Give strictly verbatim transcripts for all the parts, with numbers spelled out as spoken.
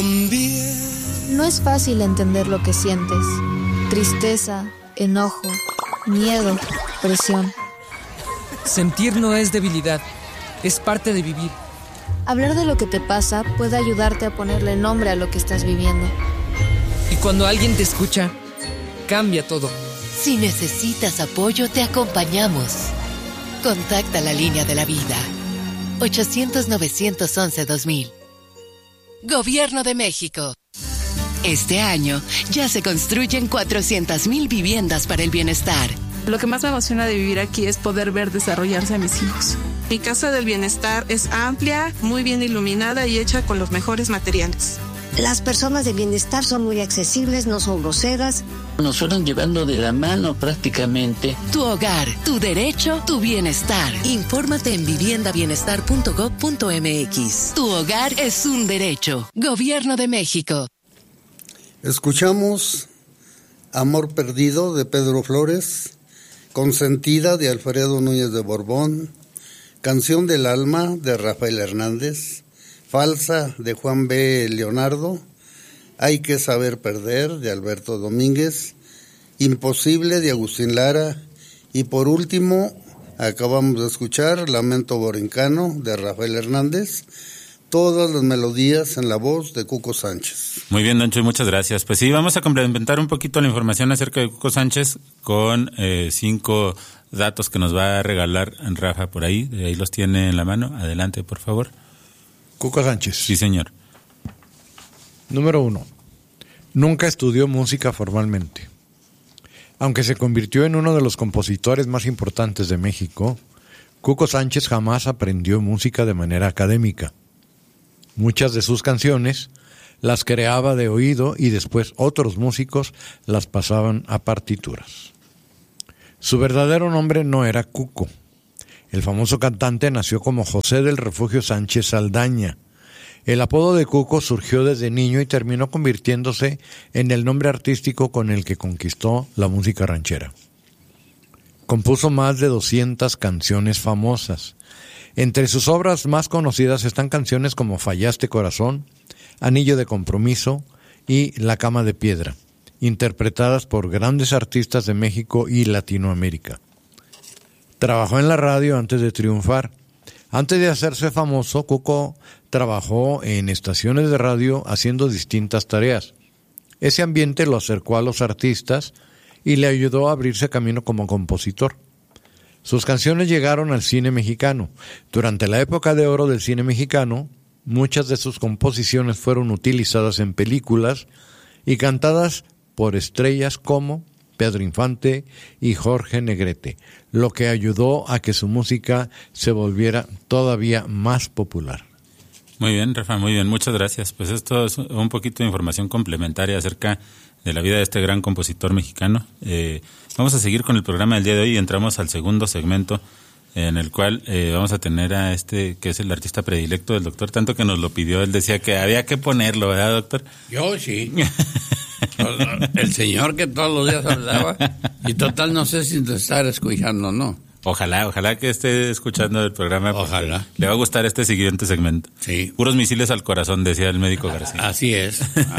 también. No es fácil entender lo que sientes. Tristeza, enojo, miedo, presión. Sentir no es debilidad, es parte de vivir. Hablar de lo que te pasa puede ayudarte a ponerle nombre a lo que estás viviendo. Y cuando alguien te escucha, cambia todo. Si necesitas apoyo, te acompañamos. Contacta la línea de la vida. ochocientos, novecientos once, dos mil. Gobierno de México. Este año ya se construyen cuatrocientas mil viviendas para el bienestar. Lo que más me emociona de vivir aquí es poder ver desarrollarse a mis hijos. Mi casa del bienestar es amplia, muy bien iluminada y hecha con los mejores materiales. Las personas de bienestar son muy accesibles, no son groseras. Nos fueron llevando de la mano prácticamente. Tu hogar, tu derecho, tu bienestar. Infórmate en vivienda bienestar punto gob punto mx. Tu hogar es un derecho. Gobierno de México. Escuchamos Amor Perdido de Pedro Flores, Consentida de Alfredo Núñez de Borbón, Canción del Alma de Rafael Hernández, Falsa de Juan B. Leonardo, Hay que saber perder de Alberto Domínguez, Imposible de Agustín Lara y por último acabamos de escuchar Lamento Borincano de Rafael Hernández, todas las melodías en la voz de Cuco Sánchez. Muy bien, Don Chuy, muchas gracias. Pues sí, vamos a complementar un poquito la información acerca de Cuco Sánchez con eh, cinco datos que nos va a regalar Rafa por ahí. Ahí los tiene en la mano. Adelante, por favor. Cuco Sánchez. Sí, señor. Número uno. Nunca estudió música formalmente. Aunque se convirtió en uno de los compositores más importantes de México, Cuco Sánchez jamás aprendió música de manera académica. Muchas de sus canciones las creaba de oído y después otros músicos las pasaban a partituras. Su verdadero nombre no era Cuco. El famoso cantante nació como José del Refugio Sánchez Saldaña. El apodo de Cuco surgió desde niño y terminó convirtiéndose en el nombre artístico con el que conquistó la música ranchera. Compuso más de doscientas canciones famosas. Entre sus obras más conocidas están canciones como Fallaste Corazón, Anillo de Compromiso y La Cama de Piedra, interpretadas por grandes artistas de México y Latinoamérica. Trabajó en la radio antes de triunfar. Antes de hacerse famoso, Cuco trabajó en estaciones de radio haciendo distintas tareas. Ese ambiente lo acercó a los artistas y le ayudó a abrirse camino como compositor. Sus canciones llegaron al cine mexicano. Durante la época de oro del cine mexicano, muchas de sus composiciones fueron utilizadas en películas y cantadas por estrellas como Pedro Infante y Jorge Negrete, lo que ayudó a que su música se volviera todavía más popular. Muy bien, Rafa, muy bien, muchas gracias. Pues esto es un poquito de información complementaria acerca de la vida de este gran compositor mexicano. Eh, vamos a seguir con el programa del día de hoy y entramos al segundo segmento en el cual eh, vamos a tener a este que es el artista predilecto del doctor, tanto que nos lo pidió, él decía que había que ponerlo, ¿verdad, doctor? Yo sí. El señor que todos los días hablaba y total no sé si te estar escuchando o no. Ojalá, ojalá que esté escuchando el programa. Ojalá. Le va a gustar este siguiente segmento. Sí. Puros misiles al corazón, decía el médico García. Así es.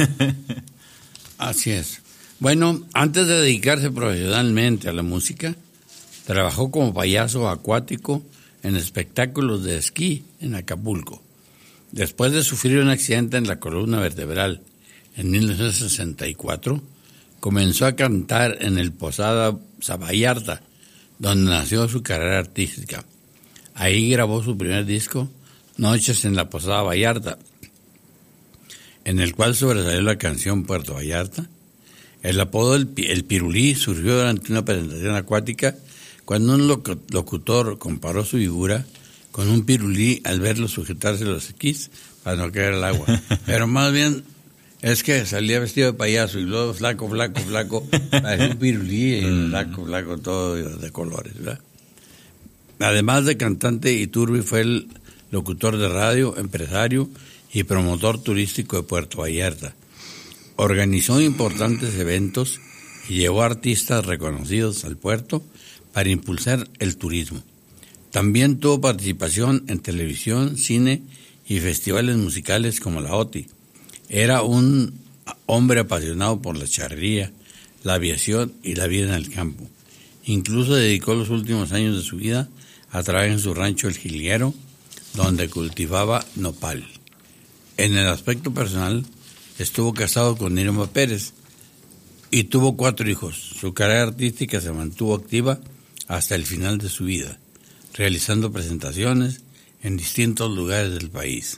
Así es. Bueno, antes de dedicarse profesionalmente a la música, trabajó como payaso acuático en espectáculos de esquí en Acapulco. Después de sufrir un accidente en la columna vertebral en mil novecientos sesenta y cuatro, comenzó a cantar en el Posada Vallarta, donde nació su carrera artística. Ahí grabó su primer disco, Noches en la Posada Vallarta, en el cual sobresalió la canción Puerto Vallarta. El apodo El, el Pirulí surgió durante una presentación acuática cuando un locutor comparó su figura con un pirulí al verlo sujetarse los esquís para no caer al agua. Pero más bien es que salía vestido de payaso y luego flaco, flaco, flaco, parecía un pirulí y flaco, flaco, todo de colores, ¿verdad? Además de cantante, Iturbi fue el locutor de radio, empresario y promotor turístico de Puerto Vallarta. Organizó importantes eventos y llevó artistas reconocidos al puerto para impulsar el turismo. También tuvo participación en televisión, cine y festivales musicales como la O T I. Era un hombre apasionado por la charrería, la aviación y la vida en el campo. Incluso dedicó los últimos años de su vida a trabajar en su rancho El Jilguero, donde cultivaba nopal. En el aspecto personal, estuvo casado con Irma Pérez y tuvo cuatro hijos. Su carrera artística se mantuvo activa hasta el final de su vida, realizando presentaciones en distintos lugares del país.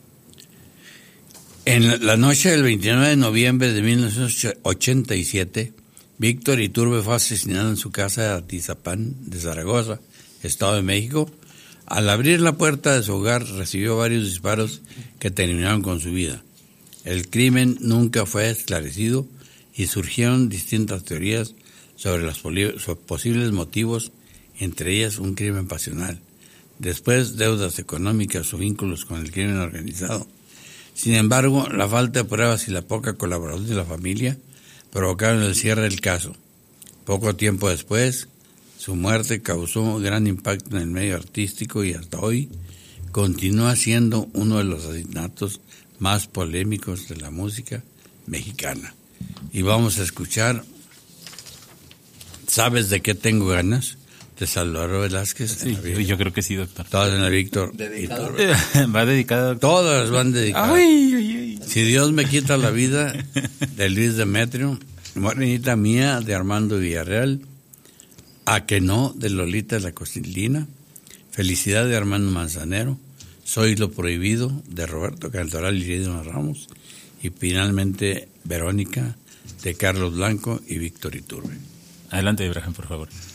En la noche del veintinueve de noviembre de mil novecientos ochenta y siete, Víctor Iturbe fue asesinado en su casa de Atizapán, de Zaragoza, Estado de México. Al abrir la puerta de su hogar, recibió varios disparos que terminaron con su vida. El crimen nunca fue esclarecido y surgieron distintas teorías sobre los posibles motivos, entre ellas un crimen pasional, después deudas económicas o vínculos con el crimen organizado. Sin embargo, la falta de pruebas y la poca colaboración de la familia provocaron el cierre del caso. Poco tiempo después, su muerte causó gran impacto en el medio artístico y hasta hoy continúa siendo uno de los asesinatos más polémicos de la música mexicana. Y vamos a escuchar ¿Sabes de qué tengo ganas? De Salvador Velázquez. Sí, yo creo que sí, doctor. Todas en el Víctor. Va dedicado, doctor. Todas van dedicadas. Ay, ay, ay. Si Dios me quita la vida, de Luis Demetrio. Morenita mía, de Armando Villarreal. A que no, de Lolita de la Costilina. Felicidad, de Armando Manzanero. Soy lo prohibido, de Roberto Cantoral y Lidio Ramos. Y finalmente, Verónica, de Carlos Blanco y Víctor Iturbe. Adelante, Ibrahim, por favor.